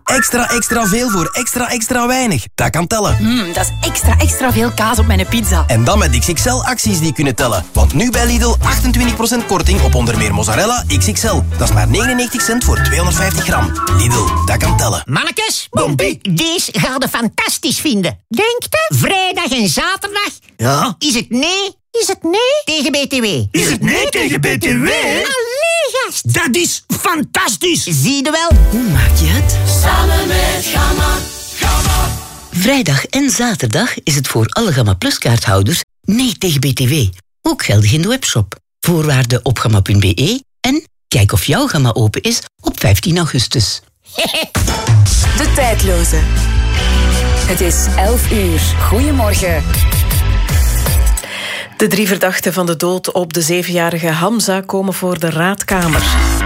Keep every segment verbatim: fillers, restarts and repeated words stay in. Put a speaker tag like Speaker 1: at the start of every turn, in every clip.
Speaker 1: Extra, extra veel voor extra, extra weinig. Dat kan tellen.
Speaker 2: Mm, dat is extra, extra veel kaas op mijn pizza.
Speaker 1: En dan met X X L-acties die kunnen tellen. Want nu bij Lidl achtentwintig procent korting op onder meer mozzarella X X L. Dat is maar negenennegentig cent voor tweehonderdvijftig gram. Lidl, dat kan tellen.
Speaker 3: Mannekes, deze gaan we fantastisch vinden. Denkt u? Vrijdag en zaterdag?
Speaker 4: Ja?
Speaker 3: Is het nee? Is het nee tegen B T W?
Speaker 4: Is het nee tegen B T W?
Speaker 3: Allee, gast.
Speaker 4: Dat is fantastisch.
Speaker 3: Zie je wel?
Speaker 5: Hoe maak je het?
Speaker 6: Samen met Gamma. Gamma.
Speaker 5: Vrijdag en zaterdag is het voor alle Gamma Plus kaarthouders nee tegen B T W. Ook geldig in de webshop. Voorwaarden op gamma punt b e en kijk of jouw Gamma open is op vijftien augustus.
Speaker 2: De tijdloze. Het is elf uur. Goedemorgen. De drie verdachten van de dood op de zevenjarige Hamza komen voor de raadkamer.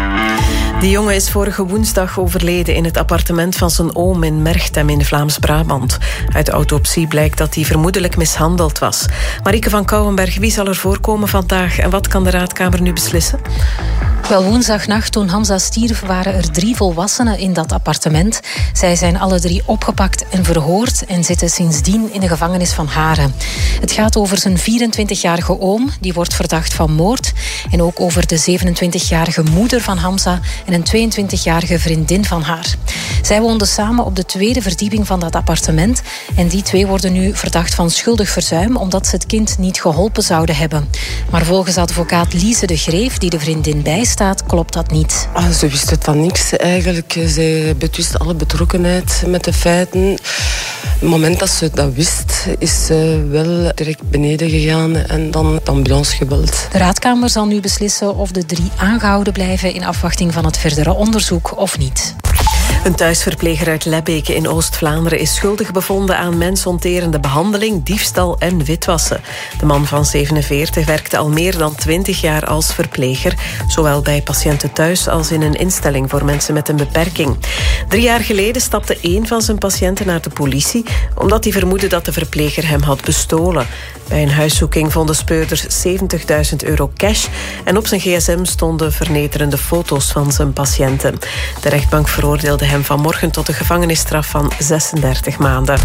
Speaker 2: De jongen is vorige woensdag overleden in het appartement van zijn oom in Merchtem in Vlaams-Brabant. Uit de autopsie blijkt dat hij vermoedelijk mishandeld was. Marieke van Kouwenberg, wie zal er voorkomen vandaag en wat kan de raadkamer nu beslissen?
Speaker 7: Wel, woensdagnacht toen Hamza stierf waren er drie volwassenen in dat appartement. Zij zijn alle drie opgepakt en verhoord en zitten sindsdien in de gevangenis van Haren. Het gaat over zijn vierentwintigjarige oom, die wordt verdacht van moord. En ook over de zevenentwintigjarige moeder van Hamza en een tweeëntwintigjarige vriendin van haar. Zij woonden samen op de tweede verdieping van dat appartement. En die twee worden nu verdacht van schuldig verzuim omdat ze het kind niet geholpen zouden hebben. Maar volgens advocaat Lise de Greef, die de vriendin bijstaat, klopt dat niet.
Speaker 8: Ah, ze wist het van niks eigenlijk. Ze betwist alle betrokkenheid met de feiten. Op het moment dat ze dat wist, is ze wel direct beneden gegaan en dan de ambulance gebeld.
Speaker 7: De raadkamer zal nu beslissen of de drie aangehouden blijven in afwachting van het verdere onderzoek of niet.
Speaker 2: Een thuisverpleger uit Lebbeke in Oost-Vlaanderen is schuldig bevonden aan mensonterende behandeling, diefstal en witwassen. De man van zevenenveertig werkte al meer dan twintig jaar als verpleger, zowel bij patiënten thuis als in een instelling voor mensen met een beperking. Drie jaar geleden stapte één van zijn patiënten naar de politie, omdat hij vermoedde dat de verpleger hem had bestolen. Bij een huiszoeking vonden speurders zeventigduizend euro cash en op zijn gsm stonden vernederende foto's van zijn patiënten. De rechtbank veroordeelde hem vanmorgen tot een gevangenisstraf van zesendertig maanden.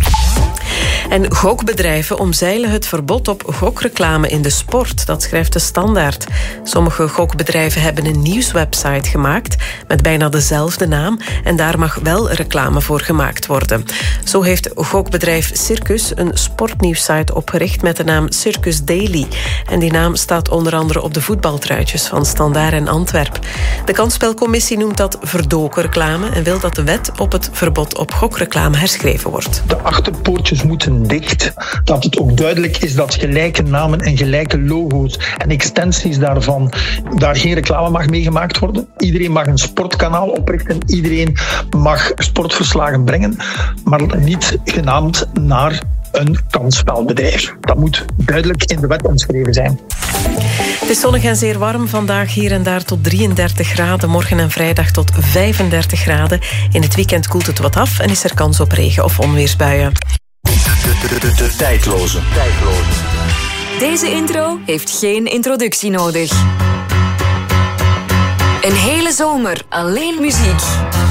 Speaker 2: En gokbedrijven omzeilen het verbod op gokreclame in de sport. Dat schrijft de Standaard. Sommige gokbedrijven hebben een nieuwswebsite gemaakt met bijna dezelfde naam en daar mag wel reclame voor gemaakt worden. Zo heeft gokbedrijf Circus een sportnieuwssite opgericht met de naam Circus Daily. En die naam staat onder andere op de voetbaltruitjes van Standaard en Antwerp. De kansspelcommissie noemt dat verdoken reclame en wil dat de wet op het verbod op gokreclame herschreven wordt.
Speaker 9: De achterpoortjes moeten dicht. Dat het ook duidelijk is dat gelijke namen en gelijke logo's en extensies daarvan, daar geen reclame mag mee gemaakt worden. Iedereen mag een sportkanaal oprichten. Iedereen mag sportverslagen brengen, maar niet genaamd naar een kansspelbedrijf. Dat moet duidelijk in de wet omschreven zijn.
Speaker 2: Het is zonnig en zeer warm. Vandaag hier en daar tot drieëndertig graden. Morgen en vrijdag tot vijfendertig graden. In het weekend koelt het wat af en is er kans op regen- of onweersbuien.
Speaker 10: De, de, de, de tijdloze. tijdloze.
Speaker 2: Deze intro heeft geen introductie nodig. Een hele zomer alleen muziek.